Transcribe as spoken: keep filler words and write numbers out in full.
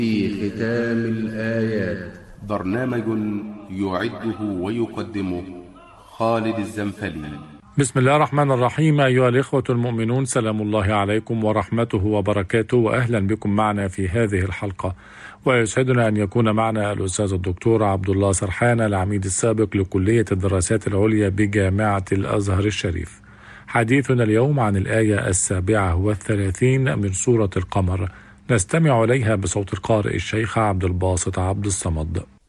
في ختام الآيات. برنامج يعده ويقدمه خالد الزنفلي. بسم الله الرحمن الرحيم. أيها الإخوة المؤمنون، سلام الله عليكم ورحمته وبركاته، وأهلا بكم معنا في هذه الحلقة. ويسعدنا أن يكون معنا الأستاذ الدكتور عبد الله سرحان، العميد السابق لكلية الدراسات العليا بجامعة الأزهر الشريف. حديثنا اليوم عن الآية السابعة والثلاثين من سورة القمر، نستمع إليها بصوت القارئ الشيخ عبد الباسط عبد الصمد.